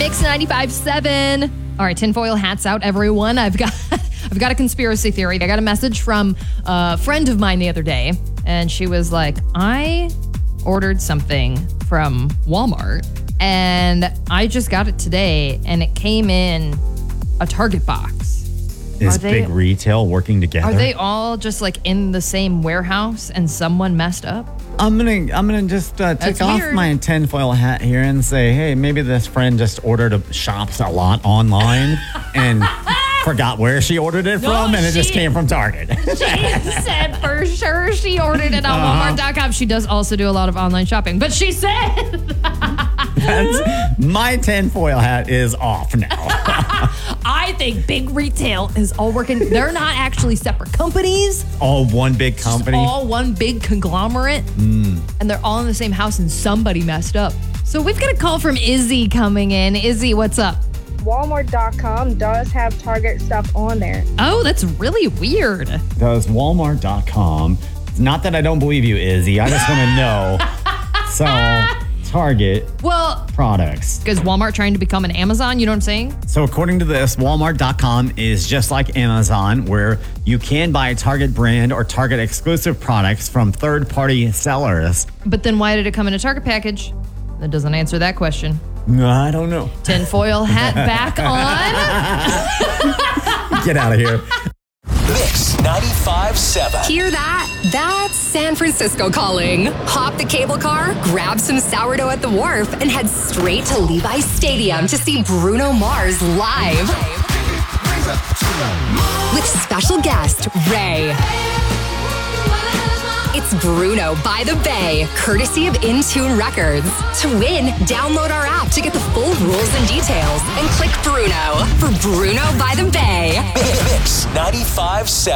Mix 95.7. All right, tinfoil hats out, everyone. I've got a conspiracy theory. I got a message from a friend of mine the other day, and she was like, I ordered something from Walmart, and I just got it today, and it came in a Target box. Is big retail working together? Are they all just like in the same warehouse and someone messed up? I'm gonna just take off weird. my tinfoil hat here and say, hey, maybe this friend just shops a lot online and forgot where she ordered it from, and it just came from Target. She said for sure she ordered it on Walmart.com. She does also do a lot of online shopping, but she said my tinfoil hat is off now. I think big retail is all working. They're not actually separate companies. All one big company. It's all one big conglomerate. And they're all in the same house, and somebody messed up. So we've got a call from Izzy coming in. Izzy, what's up? Walmart.com does have Target stuff on there. Oh, that's really weird. Does Walmart.com. Not that I don't believe you, Izzy. I just want to know. So, Target products. Is Walmart trying to become an Amazon? You know what I'm saying? So according to this, Walmart.com is just like Amazon, where you can buy Target brand or Target exclusive products from third-party sellers. But then why did it come in a Target package? That doesn't answer that question. No, I don't know. Tinfoil hat back on. Get out of here. Mix 95.7. Hear that? That's San Francisco calling. Hop the cable car, grab some sourdough at the wharf, and head straight to Levi's Stadium to see Bruno Mars live. With special guest, Ray. It's Bruno by the Bay, courtesy of Intune Records. To win, download our app to get the full rules and details and click Bruno for Bruno by the Bay. Mix 95.7.